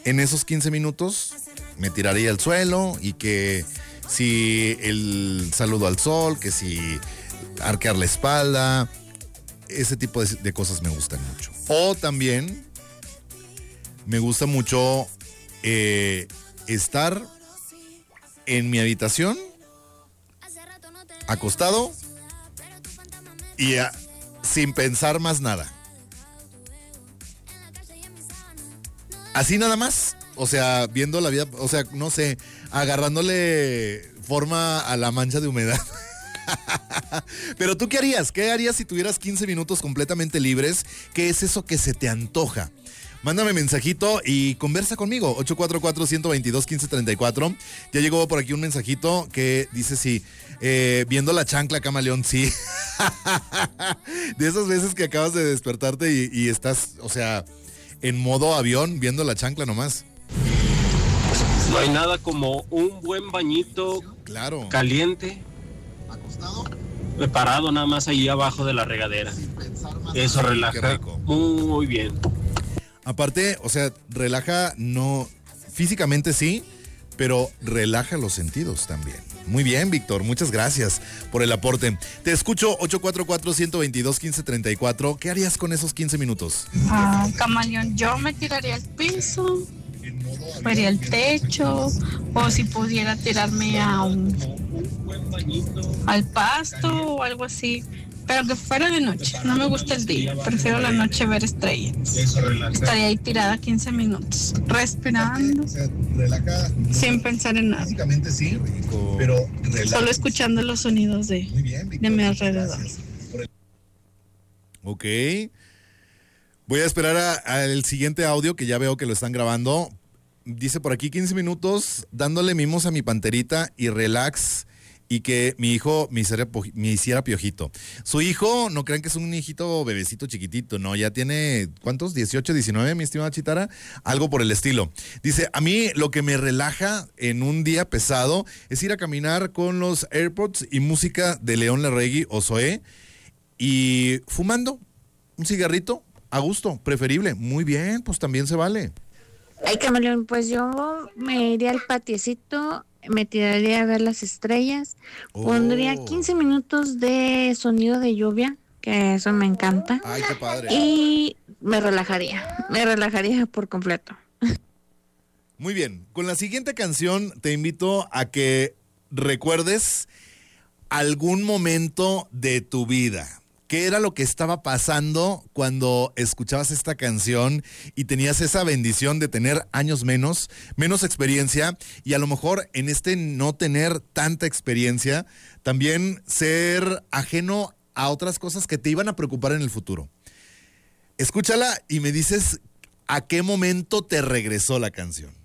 en esos 15 minutos me tiraría al suelo y que si el saludo al sol, que si arquear la espalda, ese tipo de cosas me gustan mucho. O también me gusta mucho estar en mi habitación, acostado y sin pensar más nada. Así nada más, o sea, viendo la vida, o sea, no sé, agarrándole forma a la mancha de humedad. Pero tú, ¿qué harías? ¿Qué harías si tuvieras 15 minutos completamente libres? ¿Qué es eso que se te antoja? Mándame mensajito y conversa conmigo, 844-122-1534. Ya llegó por aquí un mensajito que dice sí, viendo la chancla, camaleón, sí. De esas veces que acabas de despertarte y estás, o sea, en modo avión, viendo la chancla nomás. No hay nada como un buen bañito, claro, caliente, acostado, preparado nada más ahí abajo de la regadera. Eso relaja muy bien. Aparte, o sea, relaja, no, físicamente sí, pero relaja los sentidos también. Muy bien, Víctor, muchas gracias por el aporte. Te escucho, 844-122-1534. ¿Qué harías con esos 15 minutos? Camaleón, yo me tiraría al piso, vería el techo, o si pudiera tirarme al pasto o algo así. Pero que fuera de noche, no me gusta el día, prefiero la noche ver estrellas. Estaría ahí tirada 15 minutos, respirando, sin pensar en nada. Solo escuchando los sonidos de mi alrededor. Ok. Voy a esperar al siguiente audio, que ya veo que lo están grabando. Dice por aquí 15 minutos dándole mimos a mi panterita y relax. Y que mi hijo me hiciera piojito. Su hijo, no crean que es un hijito bebecito chiquitito, no, ya tiene, ¿cuántos? 18, 19, mi estimada Chitara, algo por el estilo. Dice, a mí lo que me relaja en un día pesado es ir a caminar con los AirPods y música de León Larregui o Zoé y fumando un cigarrito a gusto, preferible. Muy bien, pues también se vale. Ay, camaleón, pues yo me iría al patiecito, me tiraría a ver las estrellas, pondría 15 minutos de sonido de lluvia, que eso me encanta. Ay, qué padre. Y me relajaría por completo. Muy bien, con la siguiente canción te invito a que recuerdes algún momento de tu vida. ¿Qué era lo que estaba pasando cuando escuchabas esta canción y tenías esa bendición de tener años menos experiencia y a lo mejor en este no tener tanta experiencia, también ser ajeno a otras cosas que te iban a preocupar en el futuro? Escúchala y me dices a qué momento te regresó la canción.